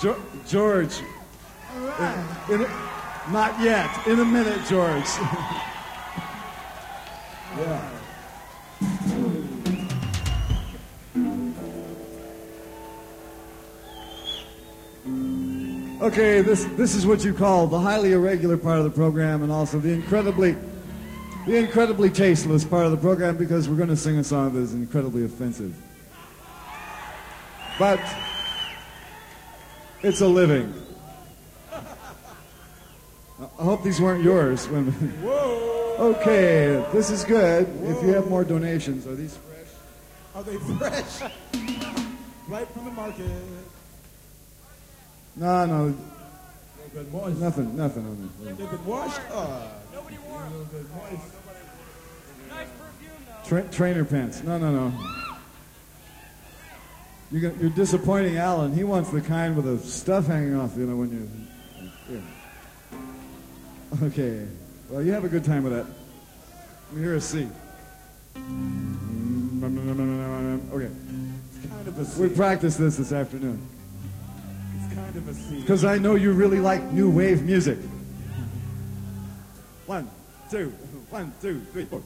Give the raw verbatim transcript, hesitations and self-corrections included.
Jo- George. All right. In, in a, not yet. In a minute, George. Yeah. Okay, this this is what you call the highly irregular part of the program, and also the incredibly the incredibly tasteless part of the program, because we're going to sing a song that is incredibly offensive. But it's a living. I hope these weren't yours. When Whoa. Okay, this is good. Whoa. If you have more donations, are these fresh? Are they fresh? Right from the market. No, no. They've been moist. Nothing, nothing on this. They've been washed? Uh, Nobody wore a little them. bit moist. Nice perfume, though. Tra- trainer pants. No, no, no. You're, you're disappointing Alan. He wants the kind with the stuff hanging off, you know, when you... Yeah. Okay. Well, you have a good time with that. Let me hear a C. Okay. It's kind of a C. We practiced this this afternoon. It's kind of a C. Because I know you really like new wave music. One, two, one, two, three, four.